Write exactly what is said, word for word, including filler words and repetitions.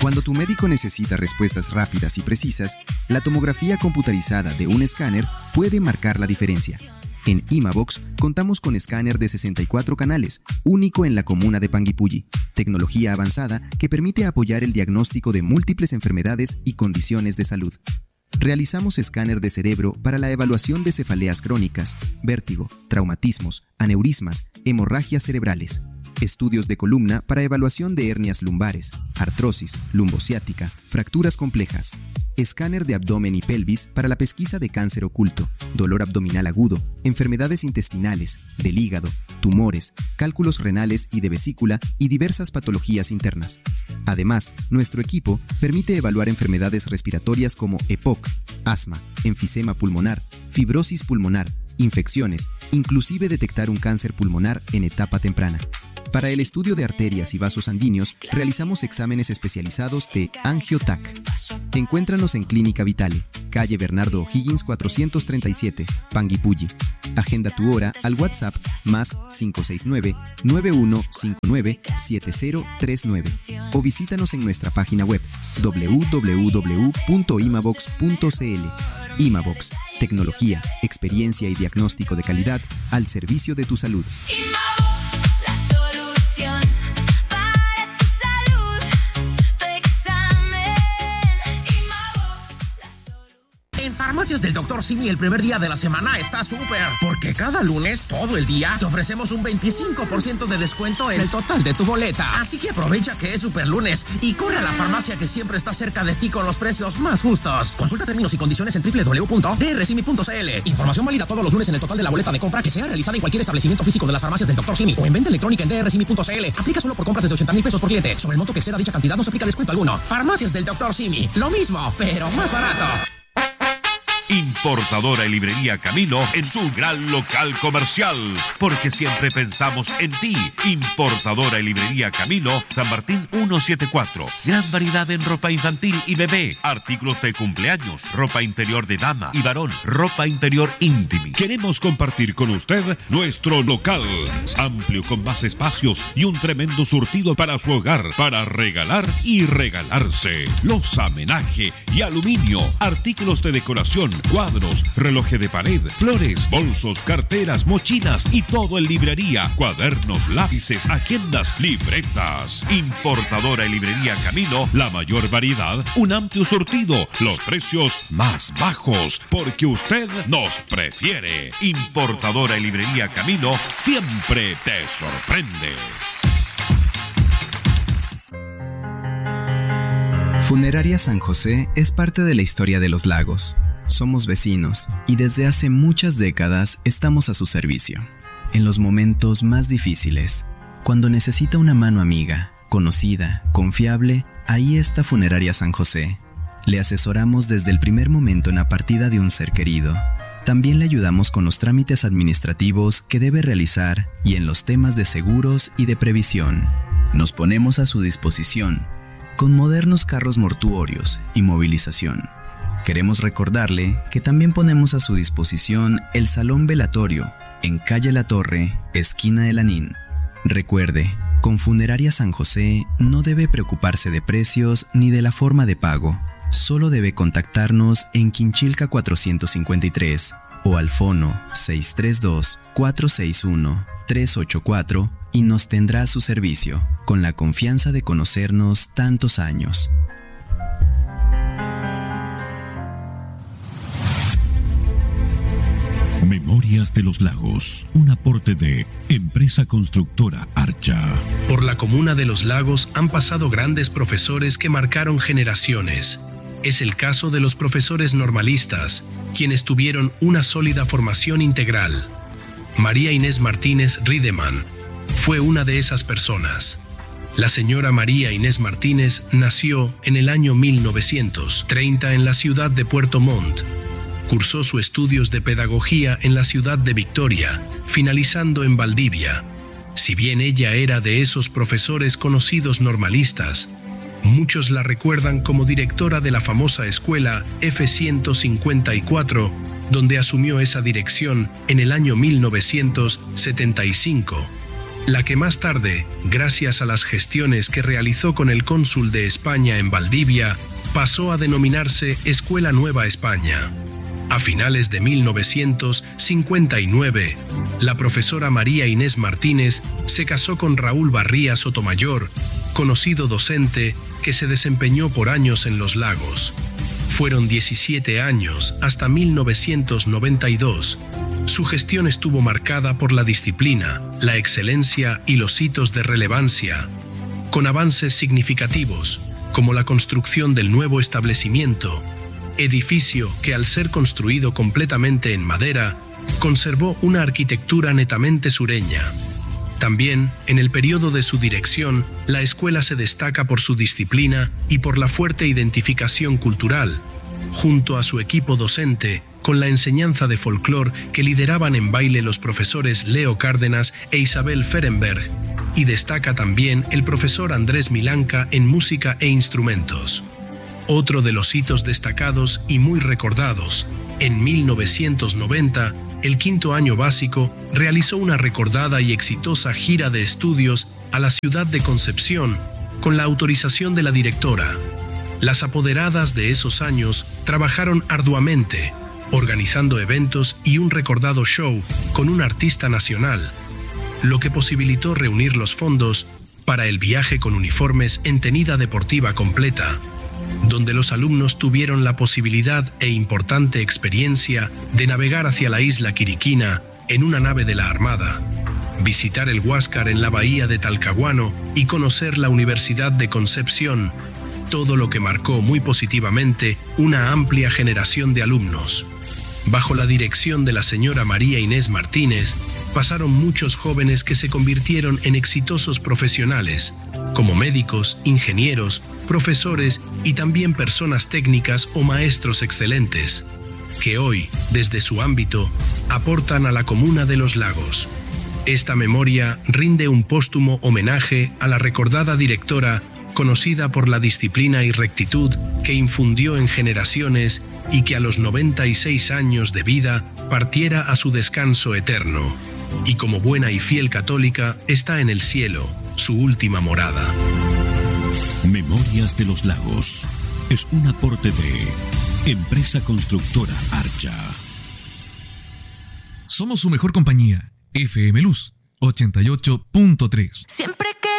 Cuando tu médico necesita respuestas rápidas y precisas, la tomografía computarizada de un escáner puede marcar la diferencia. En Imabox contamos con escáner de sesenta y cuatro canales, único en la comuna de Panguipulli, tecnología avanzada que permite apoyar el diagnóstico de múltiples enfermedades y condiciones de salud. Realizamos escáner de cerebro para la evaluación de cefaleas crónicas, vértigo, traumatismos, aneurismas, hemorragias cerebrales. Estudios de columna para evaluación de hernias lumbares, artrosis, lumbociática, fracturas complejas. Escáner de abdomen y pelvis para la pesquisa de cáncer oculto, dolor abdominal agudo, enfermedades intestinales, del hígado, tumores, cálculos renales y de vesícula y diversas patologías internas. Además, nuestro equipo permite evaluar enfermedades respiratorias como E P O C, asma, enfisema pulmonar, fibrosis pulmonar, infecciones, inclusive detectar un cáncer pulmonar en etapa temprana. Para el estudio de arterias y vasos sanguíneos, realizamos exámenes especializados de AngioTac. Encuéntranos en Clínica Vitale, calle Bernardo O'Higgins cuatrocientos treinta y siete, Panguipulli. Agenda tu hora al WhatsApp más cinco seis nueve, nueve uno cinco nueve, siete cero tres nueve o visítanos en nuestra página web doble u doble u doble u punto imabox punto c l. Imabox, tecnología, experiencia y diagnóstico de calidad al servicio de tu salud. Farmacias del doctor Simi, el primer día de la semana está súper, porque cada lunes, todo el día, te ofrecemos un veinticinco por ciento de descuento en el total de tu boleta. Así que aprovecha que es super lunes y corre a la farmacia que siempre está cerca de ti con los precios más justos. Consulta términos y condiciones en doble u doble u doble u punto d r simi punto c l. Información válida todos los lunes en el total de la boleta de compra que sea realizada en cualquier establecimiento físico de las farmacias del doctor Simi o en venta electrónica en d r simi punto c l. Aplica solo por compras desde ochenta mil pesos por cliente. Sobre el monto que exceda dicha cantidad no se aplica descuento alguno. Farmacias del doctor Simi, lo mismo, pero más barato. Importadora y librería Camilo en su gran local comercial, porque siempre pensamos en ti. Importadora y librería Camilo, San Martín ciento setenta y cuatro. Gran variedad en ropa infantil y bebé, artículos de cumpleaños, ropa interior de dama y varón, ropa interior íntima. Queremos compartir con usted nuestro local, amplio con más espacios y un tremendo surtido para su hogar, para regalar y regalarse. Loza, menaje y aluminio, artículos de decoración, cuadros, relojes de pared, flores, bolsos, carteras, mochilas y todo en librería, cuadernos, lápices, agendas, libretas. Importadora y librería Camilo, la mayor variedad, un amplio surtido, los precios más bajos, porque usted nos prefiere. Importadora y librería Camilo siempre te sorprende. Funeraria San José es parte de la historia de Los Lagos. Somos vecinos y desde hace muchas décadas estamos a su servicio. En los momentos más difíciles, cuando necesita una mano amiga, conocida, confiable, ahí está Funeraria San José. Le asesoramos desde el primer momento en la partida de un ser querido. También le ayudamos con los trámites administrativos que debe realizar y en los temas de seguros y de previsión. Nos ponemos a su disposición con modernos carros mortuorios y movilización. Queremos recordarle que también ponemos a su disposición el Salón Velatorio en calle La Torre, esquina de Lanín. Recuerde, con Funeraria San José no debe preocuparse de precios ni de la forma de pago. Solo debe contactarnos en Quinchilca cuatrocientos cincuenta y tres o al fono seis tres dos, cuatro seis uno, tres ocho cuatro y nos tendrá a su servicio, con la confianza de conocernos tantos años. Memorias de los Lagos, un aporte de Empresa Constructora Archa. Por la comuna de Los Lagos han pasado grandes profesores que marcaron generaciones. Es el caso de los profesores normalistas, quienes tuvieron una sólida formación integral. María Inés Martínez Riedemann fue una de esas personas. La señora María Inés Martínez nació en el año mil novecientos treinta en la ciudad de Puerto Montt. Cursó sus estudios de pedagogía en la ciudad de Victoria, finalizando en Valdivia. Si bien ella era de esos profesores conocidos normalistas, muchos la recuerdan como directora de la famosa escuela F ciento cincuenta y cuatro, donde asumió esa dirección en el año mil novecientos setenta y cinco. la que más tarde, gracias a las gestiones que realizó con el cónsul de España en Valdivia, pasó a denominarse Escuela Nueva España. A finales de mil novecientos cincuenta y nueve, la profesora María Inés Martínez se casó con Raúl Barría Sotomayor, conocido docente que se desempeñó por años en Los Lagos. Fueron diecisiete años hasta mil novecientos noventa y dos. Su gestión estuvo marcada por la disciplina, la excelencia y los hitos de relevancia, con avances significativos, como la construcción del nuevo establecimiento, edificio que al ser construido completamente en madera, conservó una arquitectura netamente sureña. También, en el periodo de su dirección, la escuela se destaca por su disciplina y por la fuerte identificación cultural, junto a su equipo docente, con la enseñanza de folclore que lideraban en baile los profesores Leo Cárdenas e Isabel Ferenberg, y destaca también el profesor Andrés Milanca en música e instrumentos. Otro de los hitos destacados y muy recordados, en mil novecientos noventa, el quinto año básico realizó una recordada y exitosa gira de estudios a la ciudad de Concepción con la autorización de la directora. Las apoderadas de esos años trabajaron arduamente, organizando eventos y un recordado show con un artista nacional, lo que posibilitó reunir los fondos para el viaje con uniformes en tenida deportiva completa, donde los alumnos tuvieron la posibilidad e importante experiencia de navegar hacia la isla Quiriquina en una nave de la Armada, visitar el Huáscar en la bahía de Talcahuano y conocer la Universidad de Concepción, todo lo que marcó muy positivamente una amplia generación de alumnos. Bajo la dirección de la señora María Inés Martínez, pasaron muchos jóvenes que se convirtieron en exitosos profesionales, como médicos, ingenieros, profesores y también personas técnicas o maestros excelentes, que hoy, desde su ámbito, aportan a la comuna de Los Lagos. Esta memoria rinde un póstumo homenaje a la recordada directora, conocida por la disciplina y rectitud que infundió en generaciones y que a los noventa y seis años de vida partiera a su descanso eterno, y como buena y fiel católica está en el cielo, su última morada. Memorias de los Lagos es un aporte de Empresa Constructora Archa. Somos su mejor compañía, F M Luz ochenta y ocho punto tres. Siempre que